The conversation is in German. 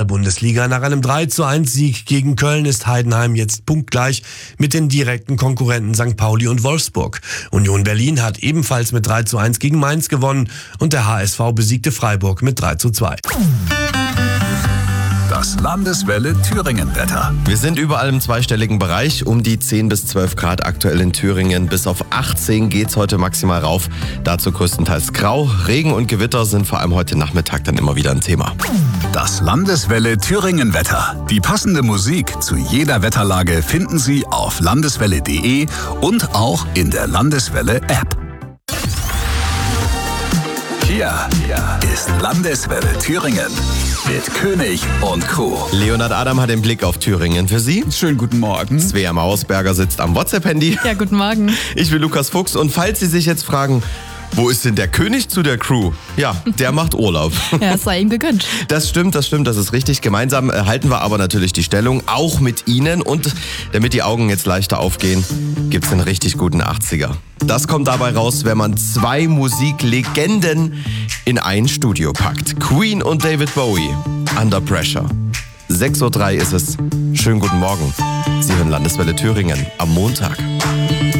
Fußball-Bundesliga. Nach einem 3:1-Sieg gegen Köln ist Heidenheim jetzt punktgleich mit den direkten Konkurrenten St. Pauli und Wolfsburg. Union Berlin hat ebenfalls mit 3:1 gegen Mainz gewonnen und der HSV besiegte Freiburg mit 3:2. Das Landeswelle Thüringen-Wetter. Wir sind überall im zweistelligen Bereich, um die 10 bis 12 Grad aktuell in Thüringen. Bis auf 18 geht's heute maximal rauf. Dazu größtenteils grau. Regen und Gewitter sind vor allem heute Nachmittag dann immer wieder ein Thema. Das Landeswelle Thüringen-Wetter. Die passende Musik zu jeder Wetterlage finden Sie auf landeswelle.de und auch in der Landeswelle-App. Hier ist Landeswelle Thüringen mit König und Co. Leonhard Adam hat den Blick auf Thüringen für Sie. Schönen guten Morgen. Svea Mausberger sitzt am WhatsApp-Handy. Ja, guten Morgen. Ich bin Lukas Fuchs und falls Sie sich jetzt fragen, wo ist denn der König zu der Crew? Ja, der macht Urlaub. Ja, es sei ihm gegönnt. Das stimmt, das ist richtig. Gemeinsam halten wir aber natürlich die Stellung, auch mit Ihnen. Und damit die Augen jetzt leichter aufgehen, gibt's einen richtig guten 80er. Das kommt dabei raus, wenn man 2 Musiklegenden in ein Studio packt. Queen und David Bowie, Under Pressure. 6:03 Uhr ist es. Schönen guten Morgen. Sie hören Landeswelle Thüringen am Montag.